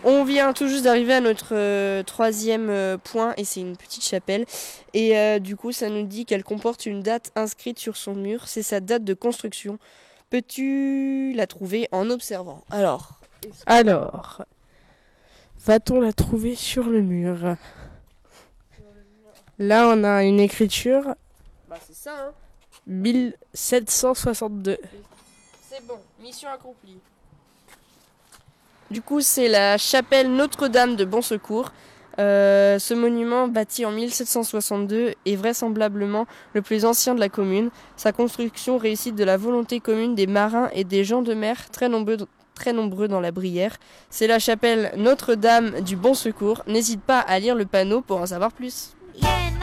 On vient tout juste d'arriver à notre troisième point et c'est une petite chapelle. Et du coup, ça nous dit qu'elle comporte une date inscrite sur son mur. C'est sa date de construction. Peux-tu la trouver en observant? Alors, va-t-on la trouver sur le mur? Là, on a une écriture Bah c'est ça, hein. 1762. C'est bon, mission accomplie. Du coup, c'est la chapelle Notre-Dame de Bon Secours. Ce monument, bâti en 1762, est vraisemblablement le plus ancien de la commune. Sa construction réussit de la volonté commune des marins et des gens de mer, très nombreux dans la Brière. C'est la chapelle Notre-Dame du Bon Secours. N'hésite pas à lire le panneau pour en savoir plus.